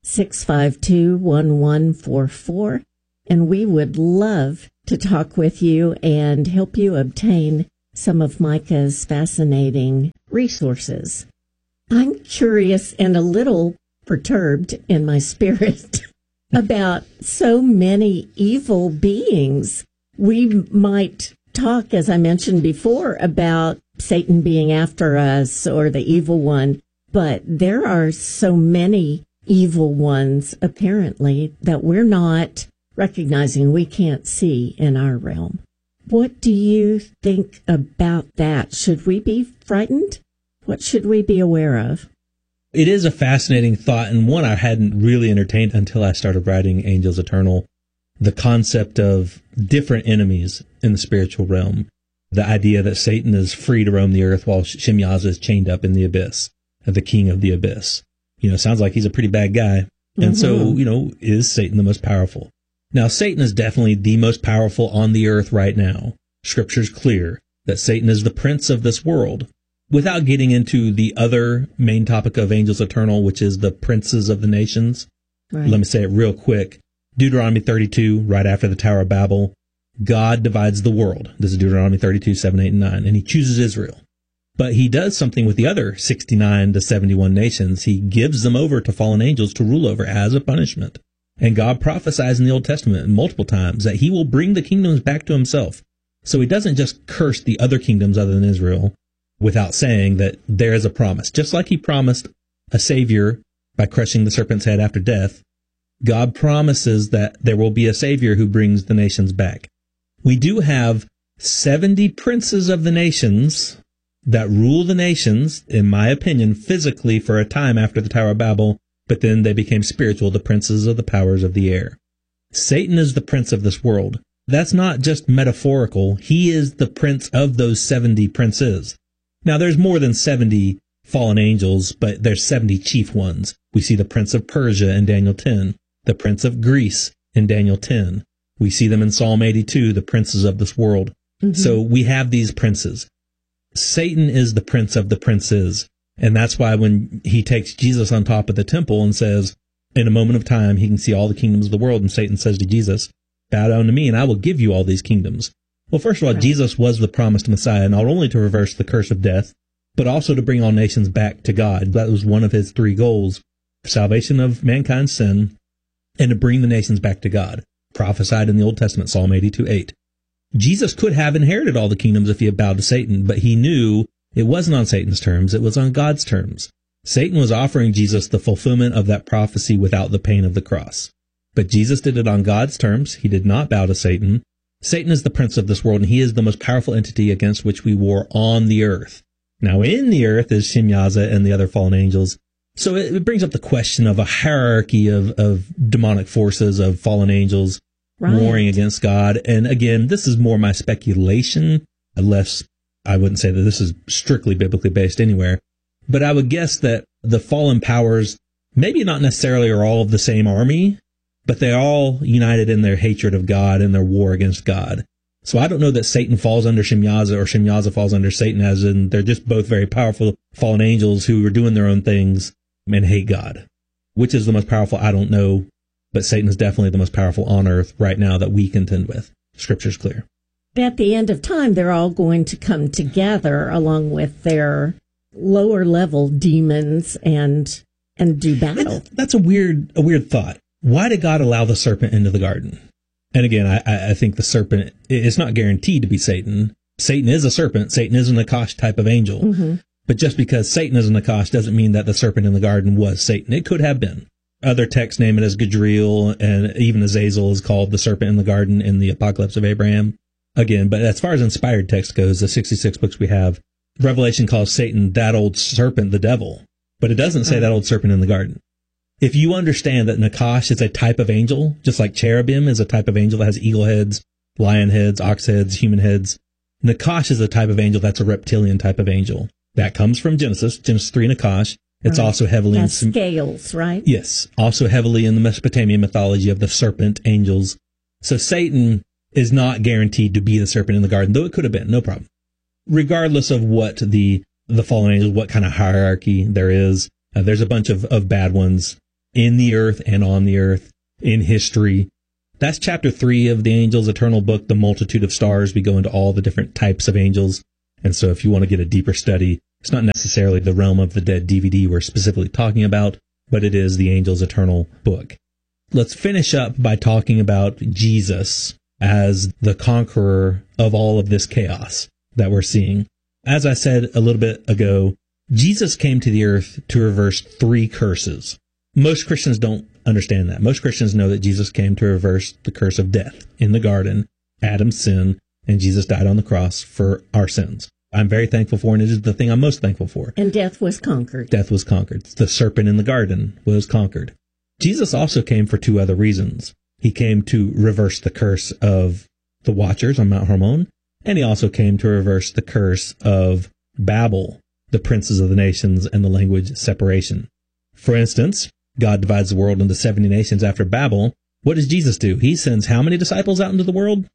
[SPEAKER 2] 652-1144, and we would love to talk with you and help you obtain some of Micah's fascinating resources. I'm curious and a little perturbed in my spirit about so many evil beings. We might talk, as I mentioned before, about Satan being after us or the evil one, but there are so many evil ones, apparently, that we're not recognizing, we can't see in our realm. What do you think about that? Should we be frightened? What should we be aware of?
[SPEAKER 3] It is a fascinating thought, and one I hadn't really entertained until I started writing Angels Eternal. The concept of different enemies in the spiritual realm. The idea that Satan is free to roam the earth while Shemyaza is chained up in the abyss, the king of the abyss. Sounds like he's a pretty bad guy. And so, is Satan the most powerful? Now, Satan is definitely the most powerful on the earth right now. Scripture's clear that Satan is the prince of this world. Without getting into the other main topic of Angels Eternal, which is the princes of the nations, right. Let me say it real quick. Deuteronomy 32, right after the Tower of Babel, God divides the world. This is Deuteronomy 32, 7, 8, and 9, and he chooses Israel. But he does something with the other 69 to 71 nations. He gives them over to fallen angels to rule over as a punishment. And God prophesies in the Old Testament multiple times that he will bring the kingdoms back to himself. So he doesn't just curse the other kingdoms other than Israel without saying that there is a promise. Just like he promised a savior by crushing the serpent's head after death, God promises that there will be a savior who brings the nations back. We do have 70 princes of the nations that rule the nations, in my opinion, physically for a time after the Tower of Babel, but then they became spiritual, the princes of the powers of the air. Satan is the prince of this world. That's not just metaphorical. He is the prince of those 70 princes. Now, there's more than 70 fallen angels, but there's 70 chief ones. We see the prince of Persia in Daniel 10, the prince of Greece in Daniel 10. We see them in Psalm 82, the princes of this world. So we have these princes. Satan is the prince of the princes. And that's why when he takes Jesus on top of the temple and says, in a moment of time, he can see all the kingdoms of the world. And Satan says to Jesus, bow down to me and I will give you all these kingdoms. Well, first of all, right. Jesus was the promised Messiah, not only to reverse the curse of death, but also to bring all nations back to God. That was one of his three goals: salvation of mankind's sin and to bring the nations back to God. Prophesied in the Old Testament, Psalm 82:8. Jesus could have inherited all the kingdoms if he had bowed to Satan, but he knew it wasn't on Satan's terms, it was on God's terms. Satan was offering Jesus the fulfillment of that prophecy without the pain of the cross. But Jesus did it on God's terms. He did not bow to Satan. Satan is the prince of this world, and he is the most powerful entity against which we war on the earth. Now, in the earth is Shemyaza and the other fallen angels. So it brings up the question of a hierarchy of demonic forces, of fallen angels warring against God. And again, this is more my speculation, unless I wouldn't say that this is strictly biblically based anywhere. But I would guess that the fallen powers, maybe not necessarily are all of the same army, but they're all united in their hatred of God and their war against God. So I don't know that Satan falls under Shemyaza or Shemyaza falls under Satan, as in they're just both very powerful fallen angels who are doing their own things and hate God. Which is the most powerful, I don't know, but Satan is definitely the most powerful on earth right now that we contend with. Scripture's clear.
[SPEAKER 2] At the end of time, they're all going to come together along with their lower level demons and do battle.
[SPEAKER 3] That's a weird thought. Why did God allow the serpent into the garden? And again, I think the serpent is not guaranteed to be Satan. Satan is a serpent. Satan is an Nakash type of angel. Mm-hmm. But just because Satan is an Nakash doesn't mean that the serpent in the garden was Satan. It could have been. Other texts name it as Gadriel, and even Azazel is called the serpent in the garden in the Apocalypse of Abraham. Again, but as far as inspired text goes, the 66 books we have, Revelation calls Satan that old serpent, the devil. But it doesn't say that old serpent in the garden. If you understand that Nakash is a type of angel, just like cherubim is a type of angel that has eagle heads, lion heads, ox heads, human heads, Nakash is a type of angel that's a reptilian type of angel. That comes from Genesis 3 Nakash. It's also heavily in
[SPEAKER 2] scales, right?
[SPEAKER 3] Yes, also heavily in the Mesopotamian mythology of the serpent angels. So Satan is not guaranteed to be the serpent in the garden, though it could have been, no problem. Regardless of what the fallen angels, what kind of hierarchy there is, there's a bunch of bad ones. in the earth and on the earth, in history. That's chapter 3 of the Angels' Eternal Book, The Multitude of Stars. We go into all the different types of angels. And so if you want to get a deeper study, it's not necessarily the Realm of the Dead DVD we're specifically talking about, but it is the Angels' Eternal Book. Let's finish up by talking about Jesus as the conqueror of all of this chaos that we're seeing. As I said a little bit ago, Jesus came to the earth to reverse 3 curses. Most Christians don't understand that. Most Christians know that Jesus came to reverse the curse of death in the garden, Adam's sin, and Jesus died on the cross for our sins. I'm very thankful for, and it is the thing I'm most thankful for.
[SPEAKER 2] And death was conquered.
[SPEAKER 3] Death was conquered. The serpent in the garden was conquered. Jesus also came for 2 other reasons. He came to reverse the curse of the Watchers on Mount Hermon, and he also came to reverse the curse of Babel, the princes of the nations, and the language separation. For instance, God divides the world into 70 nations after Babel. What does Jesus do? He sends how many disciples out into the world?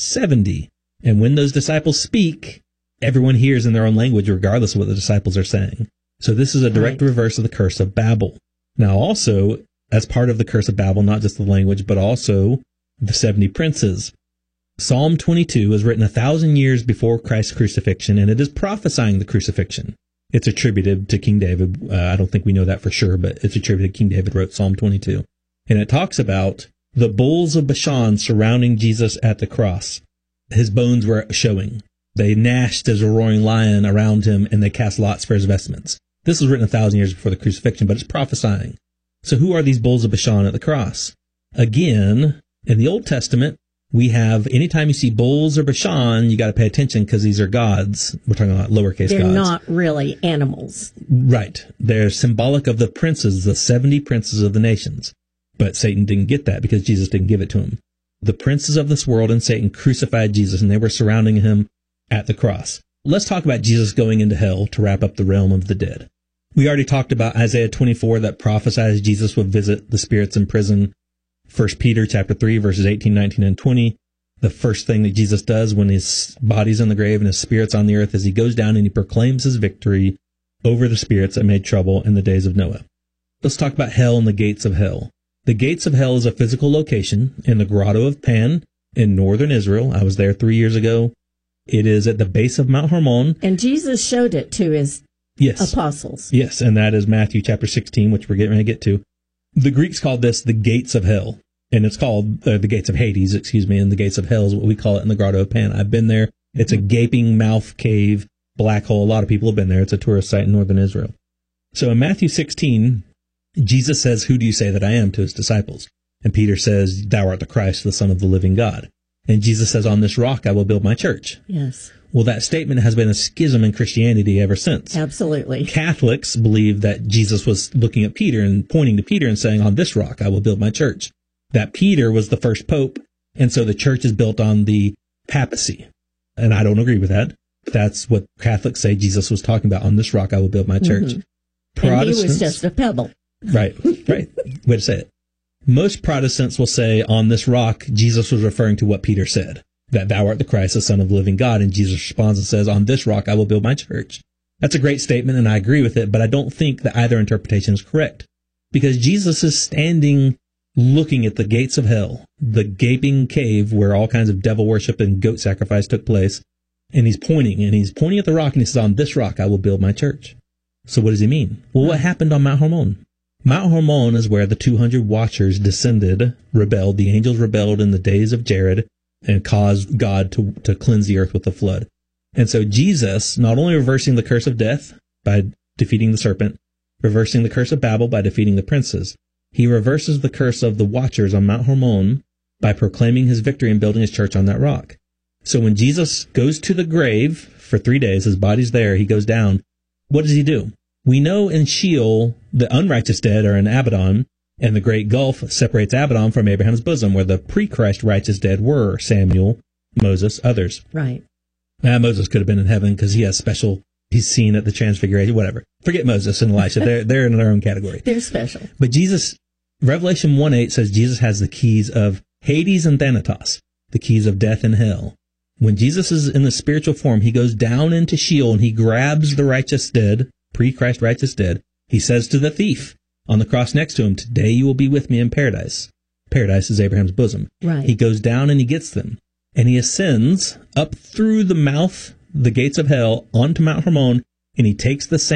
[SPEAKER 3] 70. And when those disciples speak, everyone hears in their own language, regardless of what the disciples are saying. So this is a direct reverse of the curse of Babel. Now also, as part of the curse of Babel, not just the language, but also the 70 princes. Psalm 22 was written 1,000 years before Christ's crucifixion, and it is prophesying the crucifixion. It's attributed to King David. I don't think we know that for sure, but it's attributed. King David wrote Psalm 22. And it talks about the bulls of Bashan surrounding Jesus at the cross. His bones were showing. They gnashed as a roaring lion around him, and they cast lots for his vestments. This was written 1,000 years before the crucifixion, but it's prophesying. So who are these bulls of Bashan at the cross? Again, in the Old Testament, we have, anytime you see bulls or Bashan, you got to pay attention because these are gods. We're talking about lowercase gods.
[SPEAKER 2] They're not really animals.
[SPEAKER 3] Right. They're symbolic of the princes, the 70 princes of the nations. But Satan didn't get that because Jesus didn't give it to him. The princes of this world and Satan crucified Jesus, and they were surrounding him at the cross. Let's talk about Jesus going into hell to wrap up the realm of the dead. We already talked about Isaiah 24 that prophesies Jesus would visit the spirits in prison. 1 Peter chapter 3, verses 18, 19, and 20. The first thing that Jesus does when his body's in the grave and his spirit's on the earth is he goes down and he proclaims his victory over the spirits that made trouble in the days of Noah. Let's talk about hell and the gates of hell. The gates of hell is a physical location in the Grotto of Pan in northern Israel. I was there 3 years ago. It is at the base of Mount Hermon.
[SPEAKER 2] And Jesus showed it to his apostles.
[SPEAKER 3] Yes, and that is Matthew chapter 16, which we're getting ready to get to. The Greeks called this the gates of hell, and it's called the gates of Hades, and the gates of hell is what we call it in the Grotto of Pan. I've been there. It's a gaping mouth cave, black hole. A lot of people have been there. It's a tourist site in northern Israel. So in Matthew 16, Jesus says, "Who do you say that I am?" to his disciples. And Peter says, "Thou art the Christ, the Son of the living God." And Jesus says, "On this rock I will build my church."
[SPEAKER 2] Yes.
[SPEAKER 3] Well, that statement has been a schism in Christianity ever since.
[SPEAKER 2] Absolutely.
[SPEAKER 3] Catholics believe that Jesus was looking at Peter and pointing to Peter and saying, "On this rock I will build my church." That Peter was the first pope, and so the church is built on the papacy. And I don't agree with that. That's what Catholics say Jesus was talking about. On this rock I will build my church.
[SPEAKER 2] Mm-hmm. And he was just a pebble.
[SPEAKER 3] Right. Way to say it. Most Protestants will say, on this rock, Jesus was referring to what Peter said, that thou art the Christ, the Son of the living God. And Jesus responds and says, on this rock I will build my church. That's a great statement, and I agree with it, but I don't think that either interpretation is correct. Because Jesus is standing looking at the gates of hell, the gaping cave where all kinds of devil worship and goat sacrifice took place, and he's pointing at the rock, and he says, on this rock I will build my church. So what does he mean? Well, what happened on Mount Hermon? Mount Hermon is where the 200 watchers descended, rebelled. The angels rebelled in the days of Jared and caused God to cleanse the earth with the flood. And so Jesus, not only reversing the curse of death by defeating the serpent, reversing the curse of Babel by defeating the princes, he reverses the curse of the watchers on Mount Hermon by proclaiming his victory and building his church on that rock. So when Jesus goes to the grave for 3 days, his body's there, he goes down. What does he do? We know in Sheol, the unrighteous dead are in Abaddon, and the great gulf separates Abaddon from Abraham's bosom, where the pre-Christ righteous dead were Samuel, Moses, others.
[SPEAKER 2] Right.
[SPEAKER 3] Moses could have been in heaven because he has special, he's seen at the transfiguration, whatever. Forget Moses and Elisha. They're in their own category.
[SPEAKER 2] They're special.
[SPEAKER 3] But Jesus, Revelation 1:8 says Jesus has the keys of Hades and Thanatos, the keys of death and hell. When Jesus is in the spiritual form, he goes down into Sheol and he grabs the righteous dead, pre-Christ righteous dead. He says to the thief, On the cross next to him, today you will be with me in paradise. Paradise is Abraham's bosom.
[SPEAKER 2] Right.
[SPEAKER 3] He goes down and he gets them. And he ascends up through the gates of hell, onto Mount Hermon, and he takes the